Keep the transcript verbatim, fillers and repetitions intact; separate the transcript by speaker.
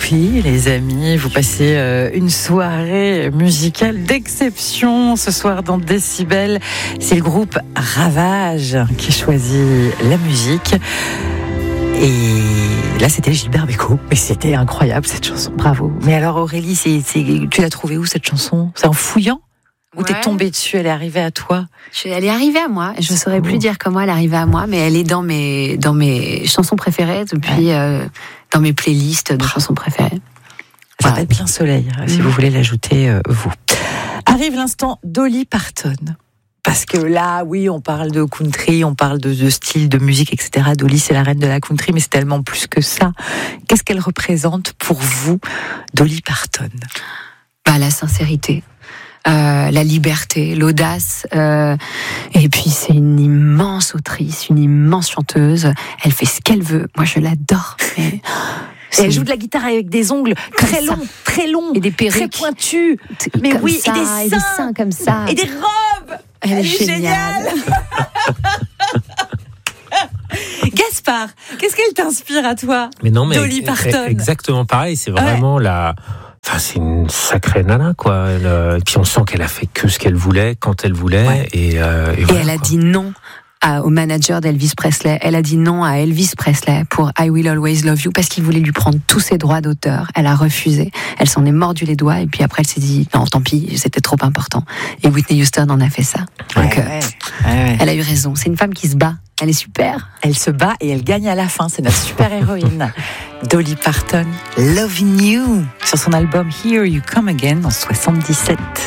Speaker 1: oui, les amis, vous passez euh, une soirée musicale d'exception ce soir dans Décibel. C'est le groupe Ravage qui choisit la musique. Et là, c'était Gilbert Bécaud. Et c'était incroyable cette chanson, bravo. Mais alors Aurélie, c'est, c'est, tu l'as trouvée où cette chanson ? C'est en fouillant ? Ou
Speaker 2: Ouais.
Speaker 1: t'es tombée dessus, elle est arrivée à toi ?
Speaker 2: Je- Elle est arrivée à moi. Je ne saurais plus dire comment elle est arrivée à moi, mais elle est dans mes, dans mes chansons préférées depuis,
Speaker 1: Ouais.
Speaker 2: euh, dans mes playlists de chansons préférées.
Speaker 1: Ça
Speaker 2: Voilà.
Speaker 1: s'appelle Plein Soleil, si vous voulez l'ajouter, euh, vous. Arrive l'instant Dolly Parton. Parce que là, oui, on parle de country, on parle de, de style, de musique, et cetera. Dolly, c'est la reine de la country, mais c'est tellement plus que ça. Qu'est-ce qu'elle représente pour vous, Dolly Parton ?
Speaker 2: Bah, la sincérité. Euh, la liberté, l'audace, euh, et puis c'est une immense autrice, une immense chanteuse. Elle fait ce qu'elle veut. Moi, je l'adore. Mais
Speaker 1: Et
Speaker 2: c'est-
Speaker 1: elle joue de la guitare avec des ongles très
Speaker 2: ça.
Speaker 1: longs, très longs,
Speaker 2: Et des
Speaker 1: très
Speaker 2: perruques.
Speaker 1: pointus. Mais
Speaker 2: comme
Speaker 1: oui,
Speaker 2: ça,
Speaker 1: et des seins,
Speaker 2: comme ça.
Speaker 1: et des robes.
Speaker 2: Elle est
Speaker 1: Elle est
Speaker 2: géniale.
Speaker 1: Gaspard, qu'est-ce qu'elle t'inspire à toi ?
Speaker 3: Mais non, mais
Speaker 1: Dolly Parton.
Speaker 3: exactement pareil. C'est vraiment la. Enfin, c'est une sacrée nana, quoi. Elle, euh, et puis on sent qu'elle a fait que ce qu'elle voulait, quand elle voulait,
Speaker 1: Ouais.
Speaker 3: et, euh, et,
Speaker 2: Et
Speaker 3: voilà,
Speaker 2: elle a
Speaker 3: quoi.
Speaker 2: dit non à- au manager d'Elvis Presley. Elle a dit non à Elvis Presley pour I Will Always Love You parce qu'il voulait lui prendre tous ses droits d'auteur. Elle a refusé. Elle s'en est mordu les doigts et puis après elle s'est dit non, tant pis, c'était trop important. Et Whitney Houston en a fait ça. Donc
Speaker 1: Ouais,
Speaker 2: euh,
Speaker 1: ouais, ouais, ouais.
Speaker 2: elle a eu raison. C'est une femme qui se bat. Elle est super.
Speaker 1: Elle se bat et elle gagne à la fin. C'est notre super-héroïne. Dolly Parton, Loving You, sur son album Here You Come Again en soixante-dix-sept.